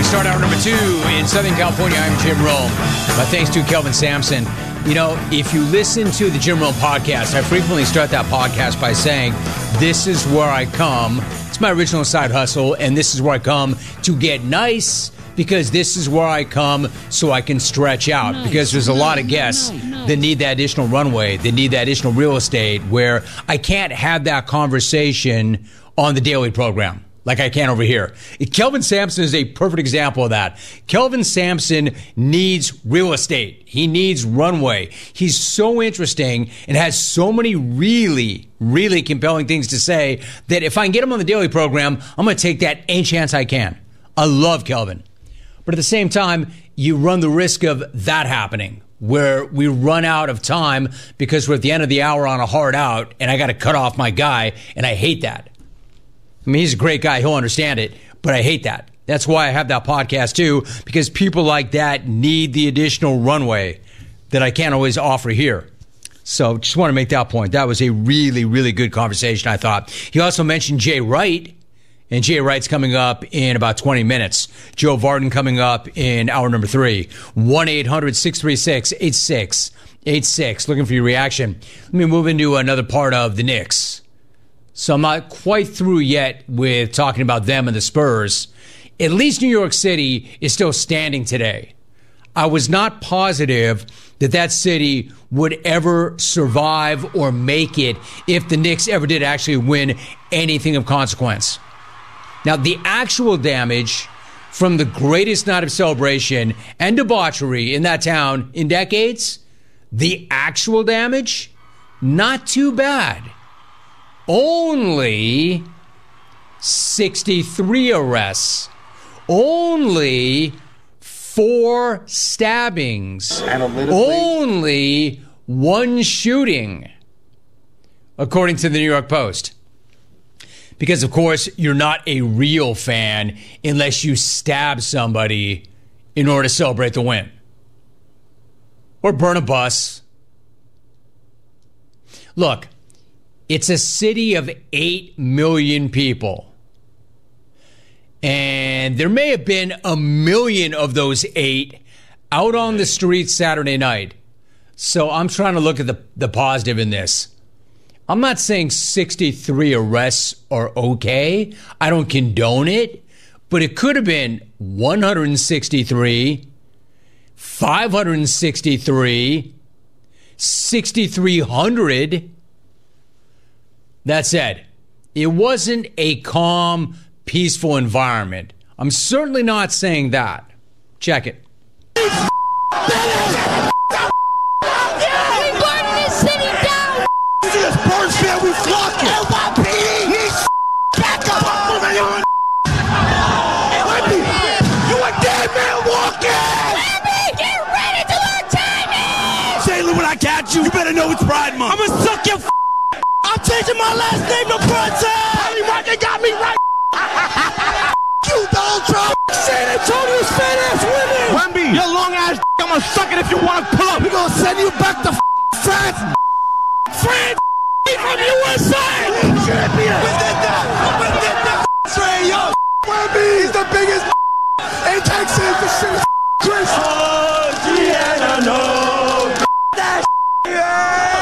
start hour number 2 in Southern California. I'm Jim Rome. My thanks to Kelvin Sampson. You know, if you listen to the Jim Rome podcast, I frequently start that podcast by saying, this is where I come. It's my original side hustle, and this is where I come to get nice, because this is where I come so I can stretch out. Because there's a lot of guests that need that additional runway, that need that additional real estate, where I can't have that conversation on the daily program like I can over here. Kelvin Sampson is a perfect example of that. Kelvin Sampson needs real estate. He needs runway. He's so interesting and has so many really, really compelling things to say that if I can get him on the daily program, I'm going to take that any chance I can. I love Kelvin. But at the same time, you run the risk of that happening, where we run out of time because we're at the end of the hour on a hard out and I got to cut off my guy, and I hate that. I mean, he's a great guy. He'll understand it, but I hate that. That's why I have that podcast too, because people like that need the additional runway that I can't always offer here. So just want to make that point. That was a really, really good conversation, I thought. He also mentioned Jay Wright, and Jay Wright's coming up in about 20 minutes. Joe Varden coming up in hour number 3. 1-800-636-8686. Looking for your reaction. Let me move into another part of the Knicks. So I'm not quite through yet with talking about them and the Spurs. At least New York City is still standing today. I was not positive that that city would ever survive or make it if the Knicks ever did actually win anything of consequence. Now, the actual damage from the greatest night of celebration and debauchery in that town in decades, the actual damage, not too bad. Only 63 arrests. Only 4 stabbings. Only 1 shooting, according to the New York Post. Because, of course, you're not a real fan unless you stab somebody in order to celebrate the win. Or burn a bus. Look, it's a city of 8 million people. And there may have been 1 million of those 8 out on the streets Saturday night. So I'm trying to look at the positive in this. I'm not saying 63 arrests are okay. I don't condone it. But it could have been 163, 563, 6,300. That said, it wasn't a calm, peaceful environment. I'm certainly not saying that. Check it. We burning this city down. See this Spurs fan, we flocking. NYPD needs back up. Wemby, you a dead man walking. Wemby, get ready to learn timing. Jalen, when I catch you, you better know it's Pride Month. I'm gonna suck your I'm changing my last name to Brunson! Harry Martin got me right! You Donald Trump! San Antonio's fat ass women! Wemby, your long ass I'm gonna suck it if you wanna pull up! We're gonna send you back to France! France! From USA! Champion! We did that! Trey Young! Wemby, he's the biggest in Texas! This shit is Chris! Oh, Gianna, no! That yeah!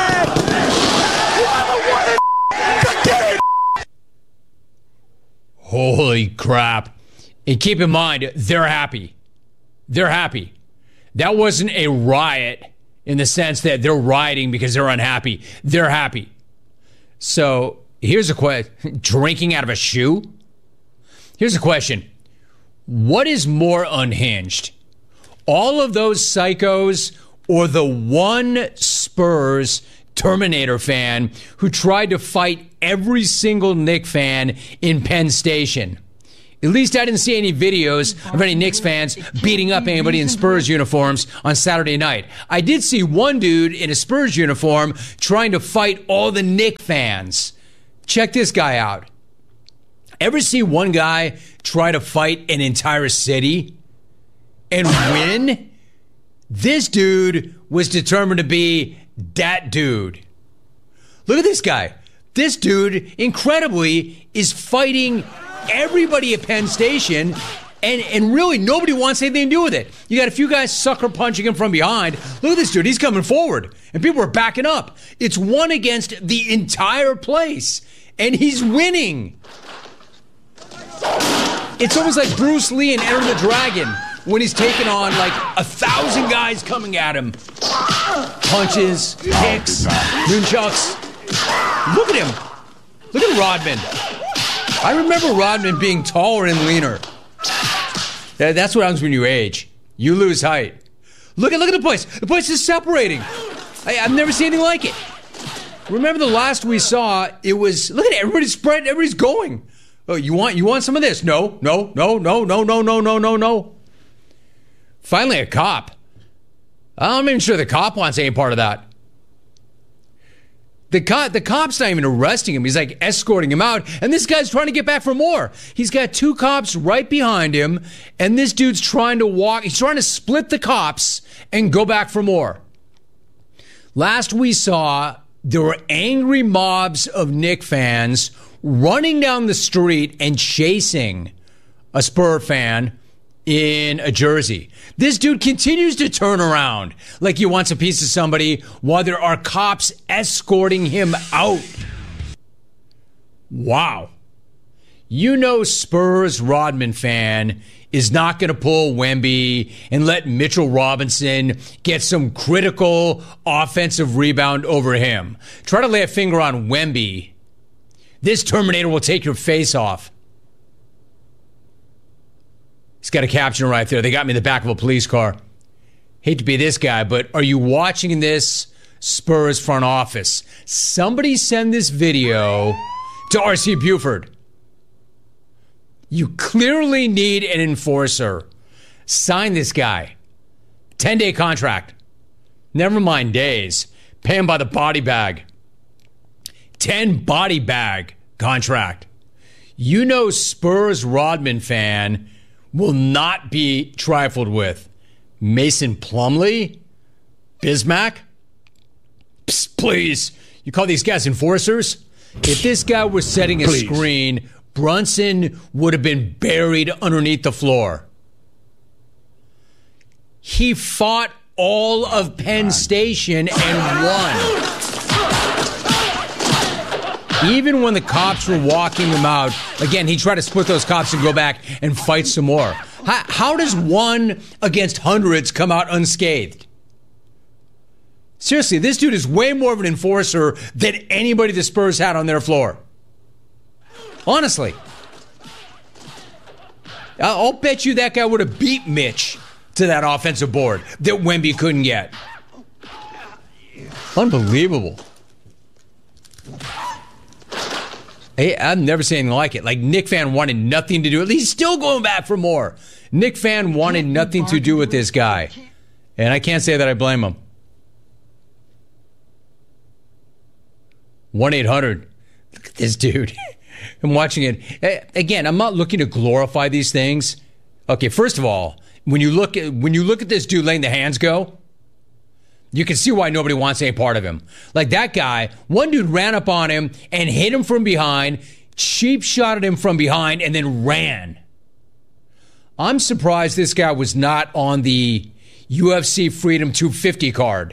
Holy crap. And keep in mind, they're happy. They're happy. That wasn't a riot in the sense that they're rioting because they're unhappy. They're happy. So here's a question. Drinking out of a shoe? Here's a question. What is more unhinged? All of those psychos or the one Spurs Terminator fan who tried to fight every single Knick fan in Penn Station? At least I didn't see any videos of any Knicks fans beating up anybody in Spurs uniforms on Saturday night. I did see one dude in a Spurs uniform trying to fight all the Knick fans. Check this guy out. Ever see one guy try to fight an entire city and win? This dude was determined to be that dude. Look at this guy. This dude, incredibly, is fighting everybody at Penn Station And really, nobody wants anything to do with it. You got a few guys sucker punching him from behind. Look at this dude. He's coming forward. And people are backing up. It's one against the entire place. And he's winning. It's almost like Bruce Lee in Enter the Dragon when he's taking on like 1,000 guys coming at him. Punches, kicks, nunchucks. Look at him. Look at Rodman. I remember Rodman being taller and leaner. That's what happens when you age. You lose height. Look at the place. The place is separating. I've never seen anything like it. Remember the last we saw, it was, look at it, everybody's spread, everybody's going. Oh, you want some of this? No. Finally, a cop. I'm not even sure the cop wants any part of that. The cop's not even arresting him. He's like escorting him out. And this guy's trying to get back for more. He's got 2 cops right behind him. And this dude's trying to walk. He's trying to split the cops and go back for more. Last we saw, there were angry mobs of Knick fans running down the street and chasing a Spur fan in a jersey. This dude continues to turn around like he wants a piece of somebody while there are cops escorting him out. Wow. You know Spurs Rodman fan is not going to pull Wemby and let Mitchell Robinson get some critical offensive rebound over him. Try to lay a finger on Wemby. This Terminator will take your face off. He's got a caption right there. They got me in the back of a police car. Hate to be this guy, but are you watching this Spurs front office? Somebody send this video to R.C. Buford. You clearly need an enforcer. Sign this guy. 10-day contract. Never mind days. Pay him by the body bag. 10 body bag contract. You know Spurs Rodman fan will not be trifled with. Mason Plumlee? Bismack? Psst, please. You call these guys enforcers? If this guy was setting a screen, Brunson would have been buried underneath the floor. He fought all of Penn Station and won. Even when the cops were walking him out, again, he tried to split those cops and go back and fight some more. How does 1 against hundreds come out unscathed? Seriously, this dude is way more of an enforcer than anybody the Spurs had on their floor. Honestly. I'll bet you that guy would have beat Mitch to that offensive board that Wemby couldn't get. Unbelievable. Hey, I've never seen anything like it. Like, Knick fan wanted nothing to do with it. He's still going back for more. Knick fan wanted nothing to do with this guy. And I can't say that I blame him. 1-800. Look at this dude. I'm watching it. Again, I'm not looking to glorify these things. Okay, first of all, when you look at this dude letting the hands go, you can see why nobody wants any part of him. Like that guy, one dude ran up on him and hit him from behind, cheap shotted him from behind, and then ran. I'm surprised this guy was not on the UFC Freedom 250 card.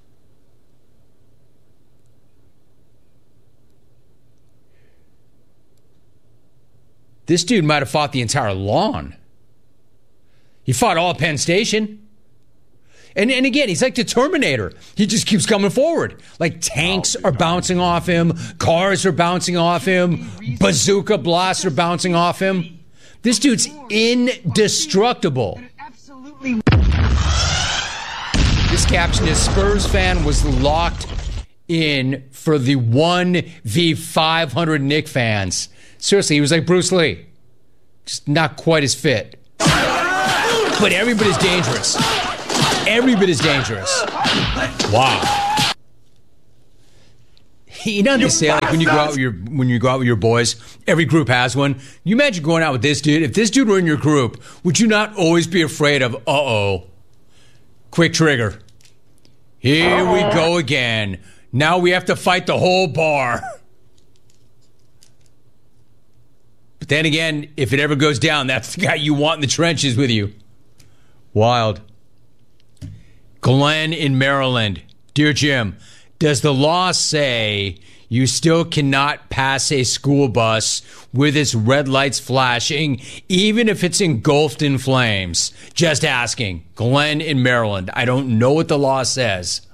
This dude might have fought the entire lawn. He fought all Penn Station. And again, he's like the Terminator. He just keeps coming forward. Like tanks are bouncing off him. Cars are bouncing off him. Bazooka blasts are bouncing off him. This dude's indestructible. This caption is Spurs fan was locked in for the 1v500 Knick fans. Seriously, he was like Bruce Lee. Just not quite as fit. But everybody's dangerous. Every bit is dangerous. Wow. You know what they say, like when you go out with your boys, every group has one. You imagine going out with this dude. If this dude were in your group, would you not always be afraid of quick trigger? Here we go again. Now we have to fight the whole bar. But Then again, if it ever goes down, that's the guy you want in the trenches with you. Wild. Glenn in Maryland. Dear Jim, does the law say you still cannot pass a school bus with its red lights flashing, even if it's engulfed in flames? Just asking. Glenn in Maryland. I don't know what the law says.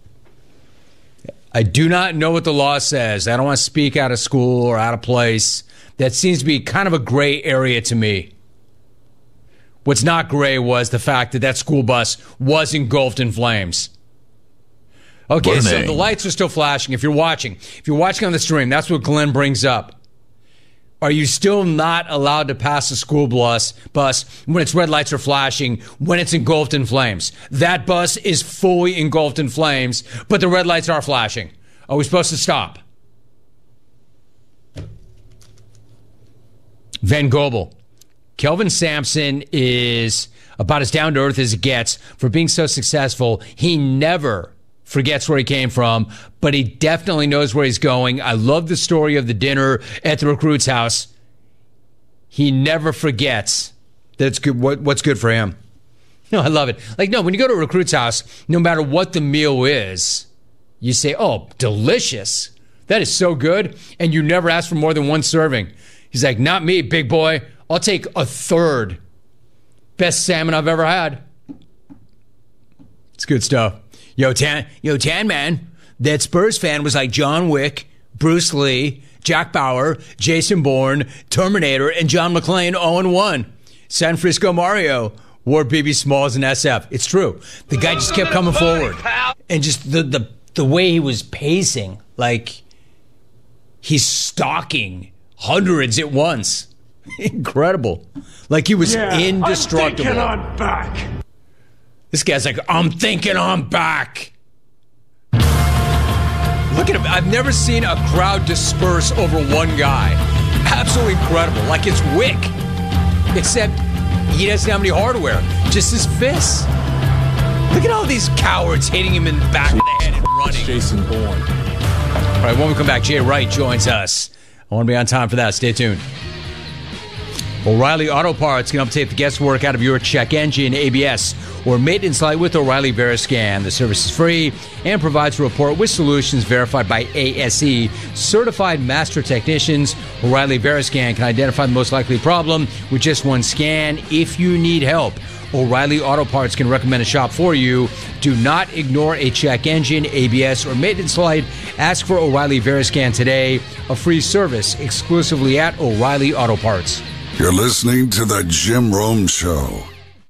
I do not know what the law says. I don't want to speak out of school or out of place. That seems to be kind of a gray area to me. What's not gray was the fact that school bus was engulfed in flames. Okay, so the lights are still flashing. If you're watching on the stream, that's what Glenn brings up. Are you still not allowed to pass a school bus when its red lights are flashing, when it's engulfed in flames? That bus is fully engulfed in flames, but the red lights are flashing. Are we supposed to stop? Van Gobel. Kelvin Sampson is about as down to earth as it gets for being so successful. He never forgets where he came from, but he definitely knows where he's going. I love the story of the dinner at the recruit's house. He never forgets that's good. What's good for him. No, I love it. When you go to a recruit's house, no matter what the meal is, you say, oh, delicious. That is so good. And you never ask for more than one serving. He's like, not me, big boy. I'll take a third. Best salmon I've ever had. It's good stuff. Yo, Tan Man, that Spurs fan was like John Wick, Bruce Lee, Jack Bauer, Jason Bourne, Terminator, and John McClane all in one. San Francisco Mario wore BB Smalls and SF. It's true. The guy just kept coming forward. And just the way he was pacing, like he's stalking hundreds at once. Incredible. Like he was indestructible. I'm thinking I'm back. This guy's like, I'm thinking I'm back. Look at him. I've never seen a crowd disperse over one guy. Absolutely incredible. Like it's Wick. Except he doesn't have any hardware. Just his fists. Look at all these cowards hitting him in the back of the head and running. Jason Bourne. All right, when we come back, Jay Wright joins us. I want to be on time for that. Stay tuned. O'Reilly Auto Parts can update the guesswork out of your check engine, ABS, or maintenance light with O'Reilly Veriscan. The service is free and provides a report with solutions verified by ASE certified master technicians. O'Reilly Veriscan can identify the most likely problem with just one scan. If you need help, O'Reilly Auto Parts can recommend a shop for you. Do not ignore a check engine, ABS, or maintenance light. Ask for O'Reilly Veriscan today, a free service exclusively at O'Reilly Auto Parts. You're listening to The Jim Rome Show.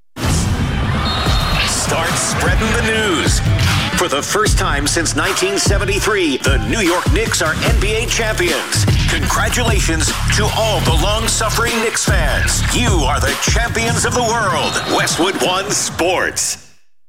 Start spreading the news. For the first time since 1973, the New York Knicks are NBA champions. Congratulations to all the long-suffering Knicks fans. You are the champions of the world. Westwood One Sports.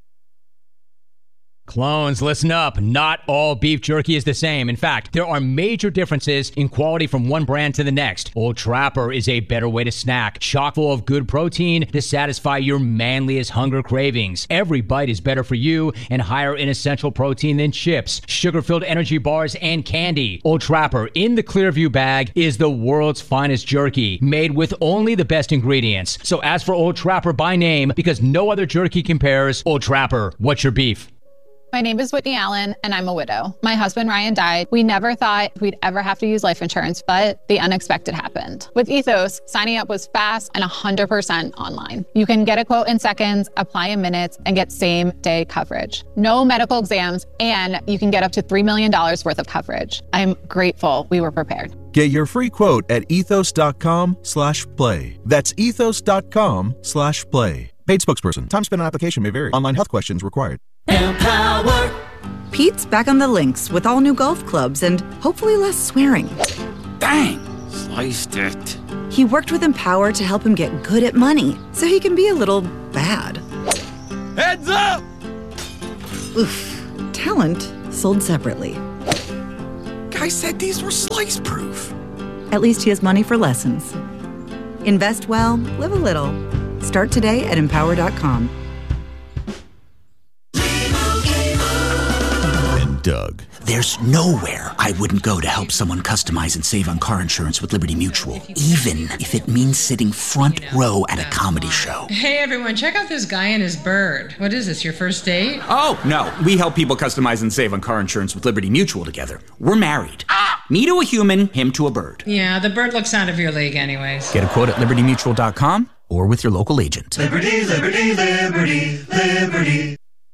Clones, listen up. Not all beef jerky is the same. In fact, there are major differences in quality from one brand to the next. Old Trapper is a better way to snack, chock full of good protein to satisfy your manliest hunger cravings. Every bite is better for you and higher in essential protein than chips, sugar-filled energy bars, and candy. Old Trapper in the Clearview bag is the world's finest jerky, made with only the best ingredients. So ask for Old Trapper by name because no other jerky compares. Old Trapper, what's your beef? My name is Whitney Allen, and I'm a widow. My husband, Ryan, died. We never thought we'd ever have to use life insurance, but the unexpected happened. With Ethos, signing up was fast and 100% online. You can get a quote in seconds, apply in minutes, and get same-day coverage. No medical exams, and you can get up to $3 million worth of coverage. I'm grateful we were prepared. Get your free quote at ethos.com/play. That's ethos.com/play. Paid spokesperson. Time spent on application may vary. Online health questions required. Empower. Pete's back on the links with all new golf clubs and hopefully less swearing. Dang, sliced it. He worked with Empower to help him get good at money so he can be a little bad. Heads up! Oof. Talent sold separately. Guy said these were slice proof. At least he has money for lessons. Invest well, live a little. Start today at empower.com. And Doug. There's nowhere I wouldn't go to help someone customize and save on car insurance with Liberty Mutual, even if it means sitting front row at a comedy show. Hey everyone, check out this guy and his bird. What is this, your first date? Oh, no. We help people customize and save on car insurance with Liberty Mutual together. We're married. Me to a human, him to a bird. Yeah, the bird looks out of your league anyways. Get a quote at libertymutual.com or with your local agent. Liberty, liberty, liberty, liberty.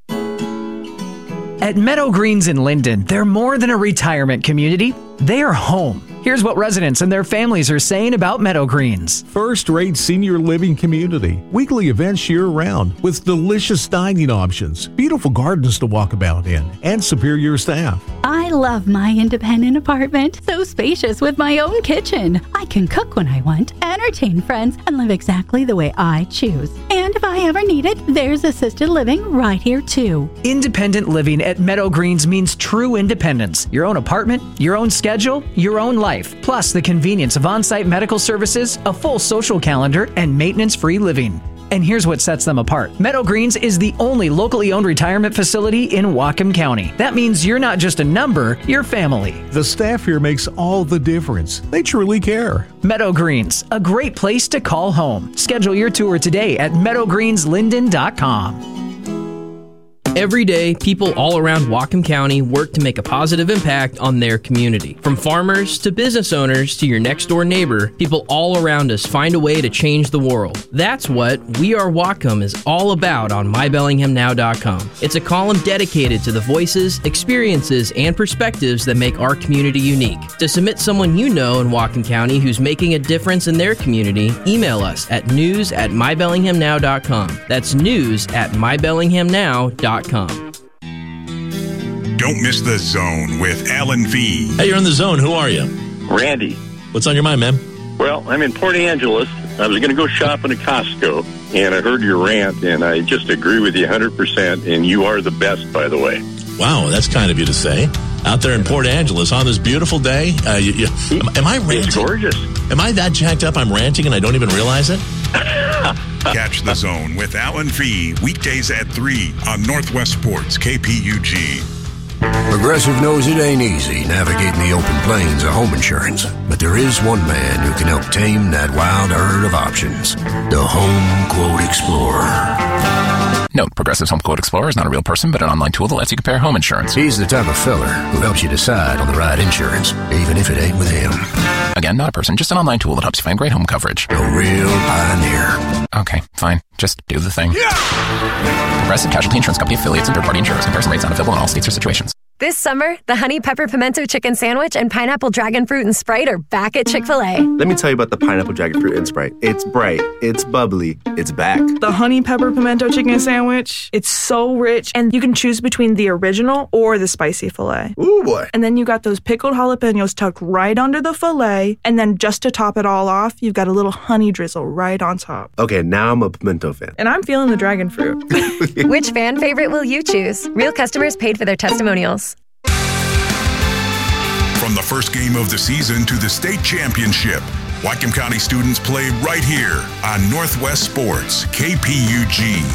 At Meadow Greens in Linden, they're more than a retirement community. They are home. Here's what residents and their families are saying about Meadow Greens. First-rate senior living community. Weekly events year-round with delicious dining options, beautiful gardens to walk about in, and superior staff. I love my independent apartment. So spacious with my own kitchen. I can cook when I want, entertain friends, and live exactly the way I choose. And if I ever need it, there's assisted living right here too. Independent living at Meadow Greens means true independence. Your own apartment, your own schedule, your own life. Plus the convenience of on-site medical services, a full social calendar, and maintenance-free living. And here's what sets them apart. Meadow Greens is the only locally owned retirement facility in Whatcom County. That means you're not just a number, you're family. The staff here makes all the difference. They truly care. Meadow Greens, a great place to call home. Schedule your tour today at meadowgreenslinden.com. Every day, people all around Whatcom County work to make a positive impact on their community. From farmers to business owners to your next door neighbor, people all around us find a way to change the world. That's what We Are Whatcom is all about on MyBellinghamNow.com. It's a column dedicated to the voices, experiences, and perspectives that make our community unique. To submit someone you know in Whatcom County who's making a difference in their community, email us at news@MyBellinghamNow.com. That's news@MyBellinghamNow.com. Don't miss The Zone with Alan V. Hey, you're in The Zone. Who are you? Randy. What's on your mind, man? Well, I'm in Port Angeles. I was going to go shopping at Costco, and I heard your rant, and I just agree with you 100%, and you are the best, by the way. Wow, that's kind of you to say. Out there in Port Angeles on this beautiful day. Am I ranting? It's gorgeous. Am I that jacked up I'm ranting and I don't even realize it? Catch The Zone with Alan V. weekdays at 3 on Northwest Sports, KPUG. Progressive knows it ain't easy navigating the open plains of home insurance, but there is one man who can help tame that wild herd of options. The Home Quote Explorer. Note, Progressive's Home Quote Explorer is not a real person, but an online tool that lets you compare home insurance. He's the type of feller who helps you decide on the right insurance, even if it ain't with him. Again, not a person, just an online tool that helps you find great home coverage. A real pioneer. Okay, fine. Just do the thing. Yeah! Progressive Casualty Insurance Company affiliates and third-party insurers. Comparison rates not available in all states or situations. This summer, the Honey Pepper Pimento Chicken Sandwich and Pineapple Dragon Fruit and Sprite are back at Chick-fil-A. Let me tell you about the Pineapple Dragon Fruit and Sprite. It's bright, it's bubbly, it's back. The Honey Pepper Pimento Chicken Sandwich, it's so rich, and you can choose between the original or the spicy filet. Ooh, boy. And then you got those pickled jalapenos tucked right under the filet, and then just to top it all off, you've got a little honey drizzle right on top. Okay, now I'm a pimento fan. And I'm feeling the dragon fruit. Which fan favorite will you choose? Real customers paid for their testimonials. From the first game of the season to the state championship, Whatcom County students play right here on Northwest Sports, KPUG.